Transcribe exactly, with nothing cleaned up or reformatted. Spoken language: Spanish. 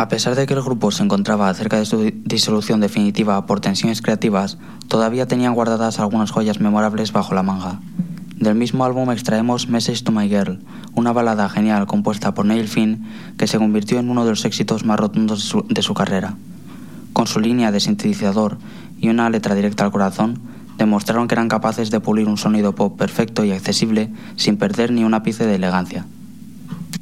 A pesar de que el grupo se encontraba cerca de su disolución definitiva por tensiones creativas, todavía tenían guardadas algunas joyas memorables bajo la manga. Del mismo álbum extraemos Message to My Girl, una balada genial compuesta por Neil Finn que se convirtió en uno de los éxitos más rotundos de su, de su carrera. Con su línea de sintetizador y una letra directa al corazón, demostraron que eran capaces de pulir un sonido pop perfecto y accesible sin perder ni un ápice de elegancia.